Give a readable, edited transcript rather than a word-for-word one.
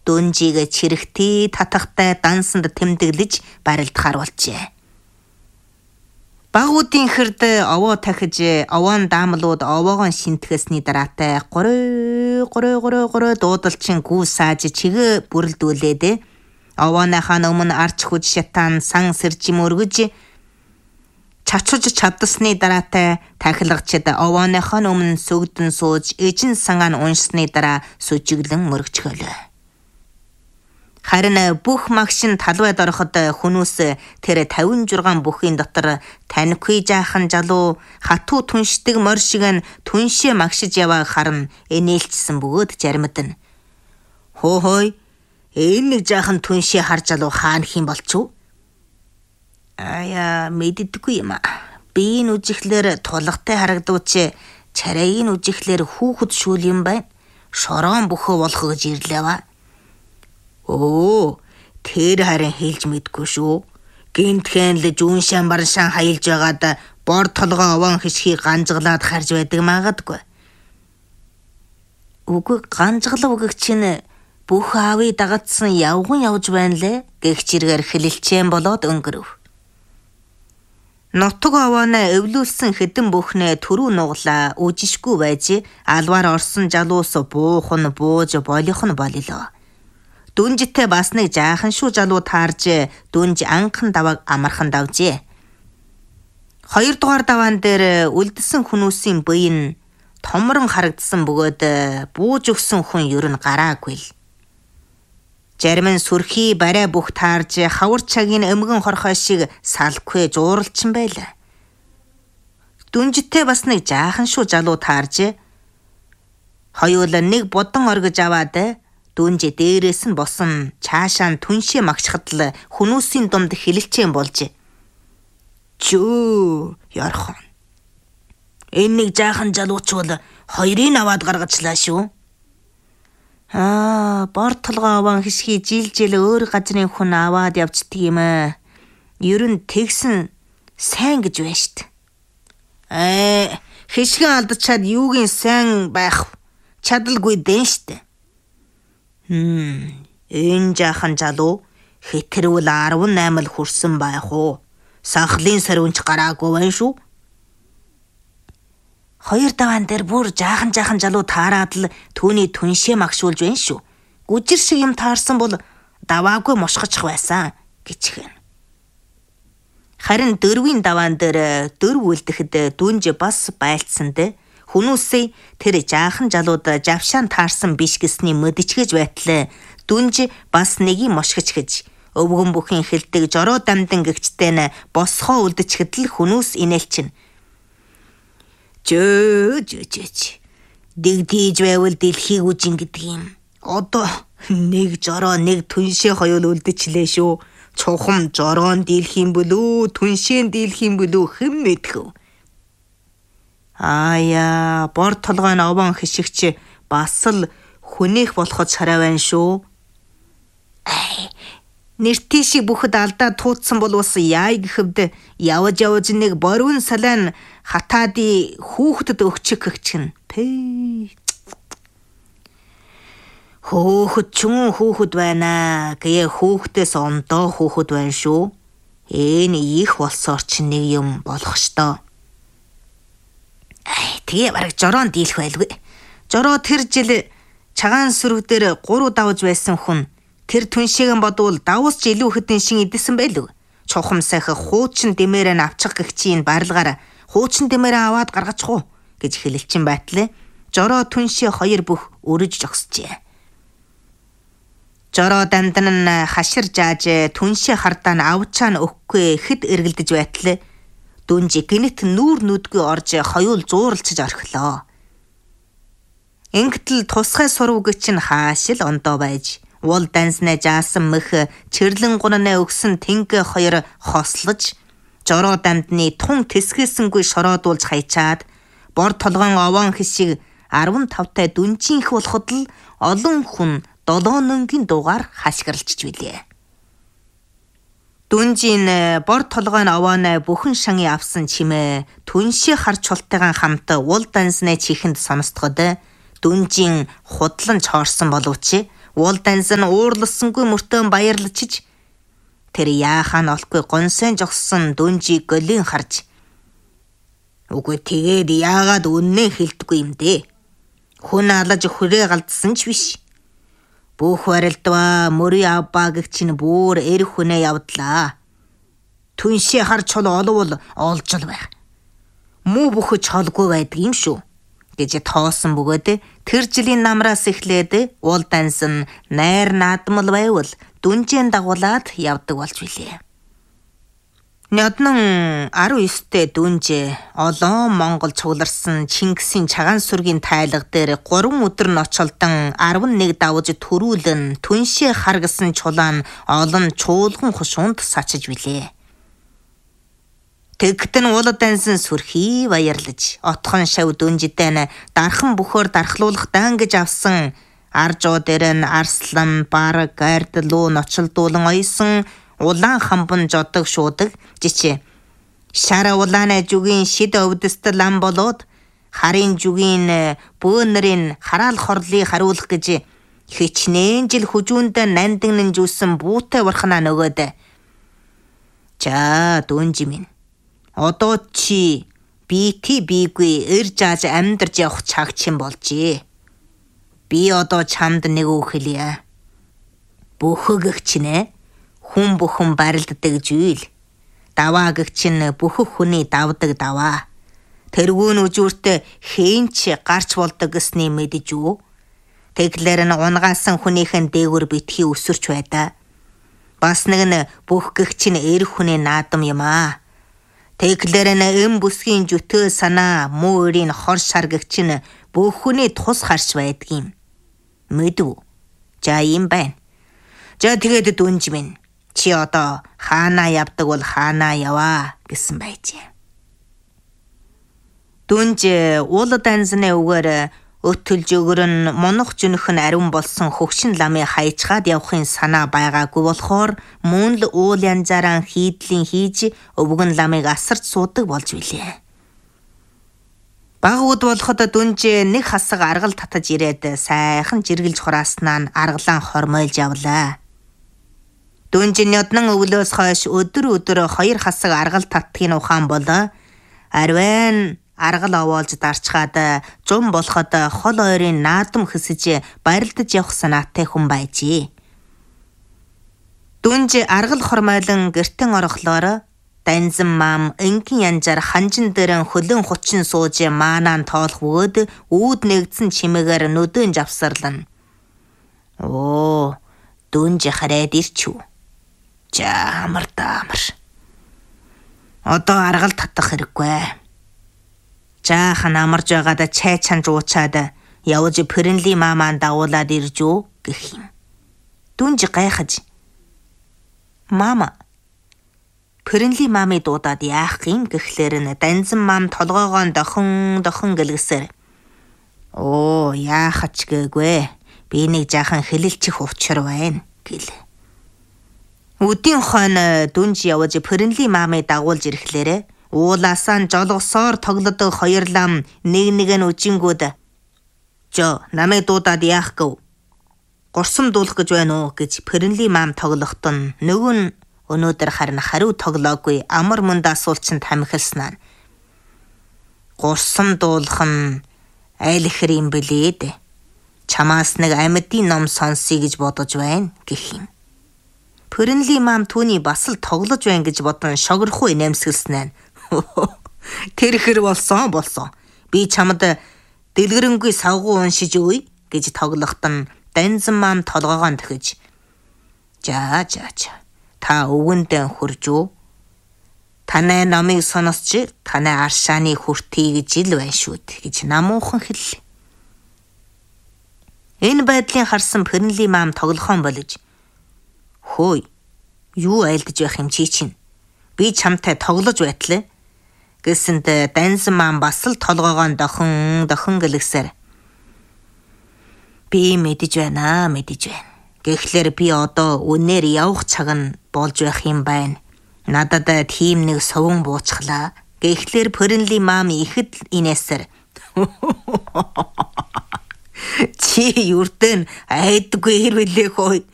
Дүнжийг чирэгтэй татахтай дансанд тэмдэглэж барилдахаар болжээ. Багуудын хэрд овоо тахиж овоон даамлууд овоогоо шинтгэсний дараатай гурой дуудалчин гүү сааж чигэ бүрэлдүүлээд овооныхаа өмнө арч хүж шатаан сан сэржим өргөж чачууж чадсны дараатай тахилгачд овооныхоо өмнө сүгдэн сууж эжин сангаа нь уншсны дараа сүжиглэн мөргчхөлөө. Харин бүх магшин талбайд ороход хүнүүс тэр 56 бүхийн дотор танихгүй жаахан жалуу хатуу түншдэг морь шиг нь түншээ магшиж яваа харан энээлчсэн бөгөөд жармидна. Хөөй энэ нэг жаахан түншээ харж алуу хаанх юм болчихв? Аяа мэддэггүй юм. Биеийн үжихлэр тулгатай харагдууч царайгийн үжихлэр хүүхэд шүүл юм байна. Шороон бөхөө болох гэж ирлээва. Оо, тэр харин хэлж мэдгүй шүү. Гинтхэн л жүүншан баршан хаялж байгаад бор толгой овоон хишхийг ганжглаад харж байдаг магадгүй. Үгүй ганжглав гэх чинь бүх аавыг дагацсан явган явж байна лээ. Гэх чиргээр хэлэлчээн болоод өнгөрөв. Нутаг овоонаа эвлүүлсэн хэдэн бүхнээ түрүү нуглаа үжишгүй байж алваар орсон жалуус буухан бууж болох нь болилоо. Дүнжтэй бас нэг жаахан шүү жалуу таарж дүнж анхан даваг амархан давжээ. Хоёрдугаар даваан дээр үлдсэн хүнүүсийн бие нь томрон харагдсан бөгөөд бууж өгсөн хүн ер нь гараагүй л. Жармин сүрхий барай бүх таарж хавар цагийн эмгэн хорхой шиг салхгүй жууралчин байлаа. Дүнжтэй бас нэг жаахан шүү жалуу таарж хоёул нэг бодон оргиж аваад дүнж дээрээс нь босон цаашаа түншээ магшихад л хүнүүсийн дунд хэлэлчээн болж. Чөө ярхан. Энэ нэг жаахан жалууч бол хоёрыг аваад гаргачлаа шүү. Бор толгой овоон хишхий жил өөр газрын хүн аваад явцдаг юм аа. Ер нь тэгсэн сайн гэж байна штт. Хишгэн алдчихад юугийн сайн байх чадалгүй дэн штт. Энэ жаахан жалуу хэтэрвэл 18 л хүрсэн байх уу? Санхлын сарвынч гараагүй байна шүү. Хоёр даваан дээр бүр жаахан жалуу таараад л түүний түншээ магшуулж байна шүү. Гүжир шиг юм таарсан бол даваагүй мошгочих байсан гэчихэн. Харин дөрвийн даваан дээр дөрв үлдэхэд дүнж бас байлцсанд хүнүүсээ тэр жаахан жалууд жавшаан таарсан биш гэсний мэдчгэж байтал дүнж бас нэгийг мошгож гэж өвгөн бүхийн хэлдэг жороо дамдан гэгчтэй нь босхоо үлдчихэд л хүнүүс инээлчин. Дэгдийж байвал дэлхийг үжин гэдэг юм. Одоо нэг жороо нэг түншээ хоёул үлдчихлээ шүү. Чухам жороон дийлэх юм болоо түншээ дийлэх юм болоо хэн мэдхв. Бор толгой нь овоон хишигч бас л хүнийх болоход шараа байна шүү. Нэртий шиг бүхэд алдаа туутсан бол ус яа гэхэвд явж нэг борвин салаан хатаади хүүхдэд өгчих гэгчин. Хүүхэд чүн хүүхэд байна. Гээ хүүхдээс ондоо хүүхэд байна шүү. Энэ их болсоор ч нэг юм болох штоо. Тэгээ бараг жороон дийлэх байлгүй. Жороо тэр жил чагаан сүрэг дээр 3 давж байсан хүн тэр түншээгэн бодвол давус ч илүү хэдэн шин идэсэн байлгүй. Чухам сайхан хуучин дэмээрээ авчих гэгчийн барилгаар хуучин дэмээрээ аваад гаргачих уу гэж хэлэлчин байтал жороо түншээ 2 бүх өрөж жогсжээ. Жороо дандан нь хашир жааж түншээ хардаа нь авчаа нь өгөхгүй хэд эргэлдэж байтал дүнж гинэт нүүр нүдгүй орж хоёул зууралчж орхилоо. Ингэтэл тусгай сурвгч нь хаашил ондоо байж уул данснаа жаасан мөх чирлэн гунанаа өгсөн тэнгэ 2 хослож жороо дамдны тун тэсгээсэнгүй шороодуулж хайчаад бор толгойн овоон хишиг 15-тай дүнжийнх болоход л олон хүн 7 нөнгийн дугаар хашгирлж билээ. Дүнжийн бор толгойн овоонаа бүхэн шанги авсан чимээ түншээ харж чултайгаан хамт уул данснаа чихэнд сонстоход дүнжийн худлан чоорсон боловч Уул Дансан уурлассангүй мөртөө баярлачиж тэр яахаа нь олохгүй гонсын жогссон Дүнжийг голын харж үгүй тэгээд яагаад үннээ хэлдэггүй юм дээ. Хүн алаж хүрээ галдсан ч биш. Бүх барилдва мөрий авбаа гэх чинь бүр эр хүнээ явдлаа. Түншээ харж чул олвол олжл байх. Муу бүхэж холгүй байдаг юм шүү гэж тоосон бөгөөд тэр жилийн намраас эхлээд Уул Дансан найр наадмал байвал Дүнжийн дагуулад явдаг болж билээ. Нёднон 19-т Дүнж олон Монгол цугларсан Чингисийн цагаан сүргийн тайлга дээр 3 өдөр ночлолдон 11 давж төрүүлэн түншээ харгасан чулаан олон чуулган хушуунд сачиж билээ. Тэгтэн Уул Дансан сүрхий баярлаж отхон шав Дүнжтэй нь дархан бөхөөр дархлуулах дан гэж авсан аржуу дээр нь арслан бараг гардлуу ночлдуулан ойсон улаан хамбан жодог шуудаг жичээ. Шара улааны жүгийн шид өвдөст лам болоод харын жүгийн бөөнөрийн хараал хорлыг харуулах гэж хичнээн жил хүжүүнд нандинэн жүүсэн буутай бархнаа нөгөөд. За Дүнж минь. Одоо чи бийгүй эр жааж амьдарч явах чагчин болжээ. Би одоо чамд нэг үг хэлье. Бүхэг гэгчнэ хүн бүхэн барилддаг зүйл. Даваа гэгчин бүхэг хүний давдаг даваа. Тэргүүн үжүүрт хeenч гарч болдог гэсний мэдэж юу? Тэглэр нь унгаасан хүнийхэн дээгүр битгий өсөрч байдаа. Бас нэг нь бүх гэгчин эр хүний наадам юм аа. Тэглэр нь эм бүсгийн жүтөө санаа муу өрийн хор шар гэгчин бүх хүний тус харж байдгийм. Мэдв. За юм байна. За тэгээд Дүнж минь. Чи одоо хаанаа явдаг бол хаанаа яваа гэсэн байжээ. Дүнж Уул Дансаны үгээр өтөлж өгөрн монох зүнхэн ариун болсон хөгшин ламыг хайчгаад явахын санаа байгаагүй болохоор мөн л уул янзаараа хийдлийн хийж өвгөн ламыг асарч суудаг болж билээ. Баг үд болоход Дүнж нэг хасаг аргал татаж ирээд сайхан жиргэлж хурааснаа нь аргалаан хормойлж явлаа. Дүнж нёднон өглөөс хойш өдөр 2 хасаг аргал татдгийн ухаан болоо арвайн аргал овоолж дарчгаад зум болоход хол ойрын наадам хэсэж барилдаж явах санаатай хүн байжээ. Дүнж аргал хормойлон гертэн орохлоор Дансан маам энгийн янжаар ханжин дээр хөлөн хучин сууж маанаа тоолох өгөөд үүд нэгдсэн чимээгээр нүдэн завсарлана. Оо, Дүнж хараад ирчүү. За амар. Одоо аргал татах хэрэггүй. Жаахан амарж байгаад чай чанж уучаад явж Пэрэнли маамаа дагуулад ирж үү гэх юм. Дүнж гайхаж. Маама. Пэрэнли маамыг дуудаад яах юм гэхлээр нь Дансан маам толгоогоо дохон гэлгэсээр. Оо яахач гээгүй. Би нэг жаахан хэлэлчих учир байна гэл. Үдийн хойно Дүнж явж Пэрэнли маамыг дагуулж ирэхлээр уулаасаа жолгосоор тоглодог хоёр лам нэг нь үжингүүд. Жо намайг дуудаад яах гэв? Гурсам дуулах гэж байна уу гэж Пэрэнли маам тоглохт нь нөгөө нь өнөөдөр харин хариу тоглоогүй амар мөнд асуулчанд хамихалснаа. Гурсам дуулах нь айл ихэр юм бэлээд. Чамаас нэг амьдын ном сонсъё гэж бодож байна гэх юм. Пэрэнли маам түүний бас л тоглож байна гэж бодон шогрохуй нэмсгэлснээр. Тэр хэр болсон. Би чамд дэлгэрэнгүй савгуу уншиж өгье гэж тоглохт нь Дансан маам толгоогоо төхөж. За. Та өвгөндөө хурж үү? Танай намыг сонсч танай аршааны хүртий гэж ил байна шүү гэж намуухан хэллээ. Энэ байдлыг харсан Пэрэнли маам тоглохоон болж. Хөөе. Юу айлдаж байх юм чи чинь? Би чамтай тоглож байтлаа. Гэсэнд Дансан маам бас л толгоогоо дохон гэлгсээр. Би мэдэж байна. Гэхлээр би одоо үнээр явах цаг нь болж байх юм байна. Надад тийм нэг совон буучглаа. Гэхлээр Пэрэнли маам ихэд инээсэр. Чи юртэн айдгүй хэрвэлээ хой.